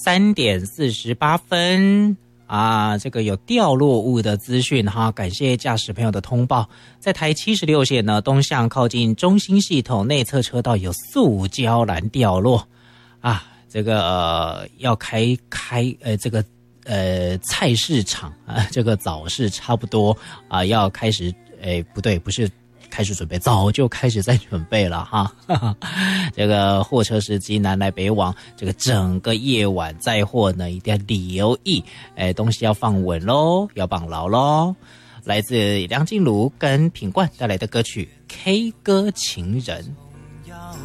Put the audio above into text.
3点48分啊，这个有掉落物的资讯哈，感谢驾驶朋友的通报。在台76线呢，东向靠近中心系统内侧车道有塑胶栏掉落啊，这个要开这个菜市场啊，这个早市差不多啊，要开始不对，不是开始准备，早就开始在准备了哈。这个货车司机南来北往，这个整个夜晚载货呢，一定要留意，东西要放稳咯，要绑牢咯。来自梁静茹跟品冠带来的歌曲《K 歌情人》。